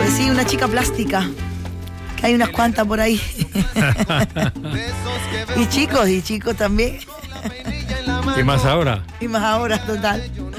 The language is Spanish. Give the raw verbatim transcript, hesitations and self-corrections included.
sí, una chica plástica. Que hay unas cuantas por ahí. Y chicos, y chicos también. Y más ahora. Y más ahora, total.